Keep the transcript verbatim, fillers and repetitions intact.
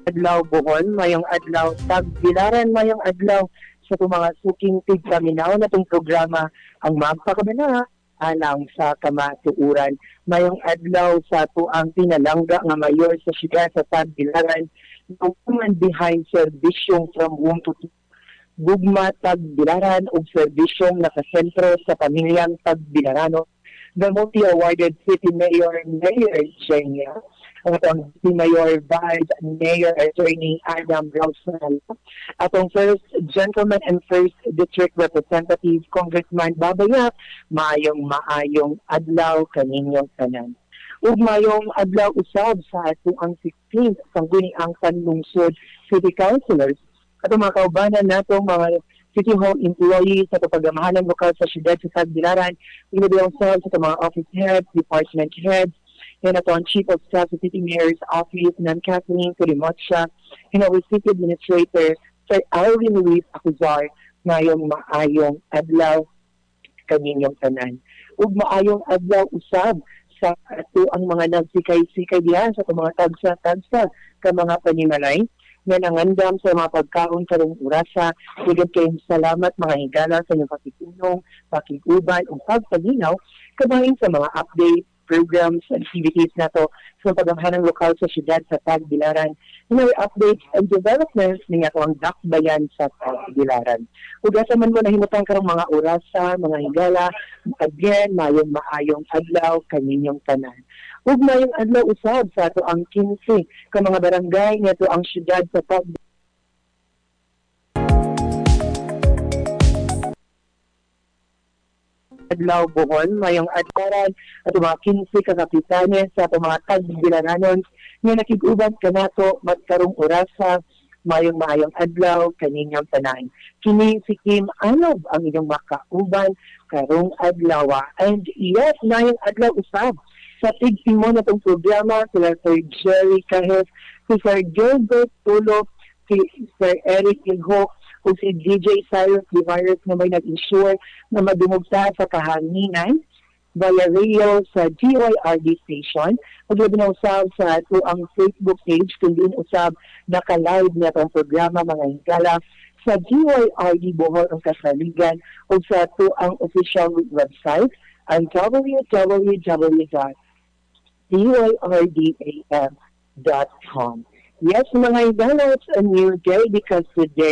adlaw Bohol, mayong adlaw Tagbilaran, mayong adlaw sa itong mga suking tigpaminaw na itong programa ang magpakabana alang sa kamatuuran. Mayong adlaw sa tuang pinalangga nga mayor sa siyudad sa Tagbilaran, no woman behind serbisyong from womb to gugma Tagbilaran ug serbisyong nakasentro sa pamilyang Tagbilarano. The multi-awarded City Mayor, Mayor Chenya, ang atong City Mayor Vice Mayor Attorney Adam Rosal, atong First Gentleman and First District Representative Congressman Babayak, mayong maayong adlaw kaninyong tanan. Ug mayong adlaw usab sa atong ang sixteenth sangguniang panlungsod City Councilors, atong mga kaubanan natong mga City Hall employees sa pagamahalan lokal sa siyudad sa Tagbilaran, inabiyang sa sa mga office heads, department heads, and ato ang Chief of Staff sa City Mayor's Office, Nan Kathleen Kurimotsa, and our City Administrator, Sir Alvin Luis Acuzar, ngayong maayong adlaw kaninyong tanan. Ug maayong adlaw usab sa ato ang mga nagsikay-sikay diha sa mga tagsa-tagsa ka mga panimalay nga nangandam sa mga pagkaon karong orasa. Higad kayong salamat mga higala sa inyong pakitunong, pakiguban ug pagpalinaw kabahin sa mga update, programs, activities nato sa pagamahanang lokal sa siyudad sa Tagbilaran. Mga updates and developments niya ato ang dakbayan sa Tagbilaran. Ug asa man mo nahimutang karong mga orasa, mga higala, again mayong maayong adlaw kaninyong tanan. Ug mayong adlaw usab sa ato ang quince ka mga barangay nga ato ang siyudad sa Tagbilaran. Adlaw Bohol, mayong adlaran at mga quince ka kapitanes sa atong mga Tagbilaranon nga nakig-uban kanato magkarong orasa, mayong maayong adlaw kaninyong tanan. Kini si Kim Anob ang inyong makauban karong adlaw. And yes, mayong adlaw usab sa tigtimon na itong programa sila Sir Jerry Kahef, si Sir Gilbert Tulo, si Sir Eric Ilho, o si D J Cyrus Divirus na may nag-ensure na madumugta sa kahanginan via radio sa G Y R D station. Maglabi na usab sa ito ang Facebook page kung din usab naka-live na itong programa mga higala sa G Y R D Bohol ang kasaligan o sa ito ang official website ang w w w dot d y r d a f dot com. Yes mga higala, it's a new day because today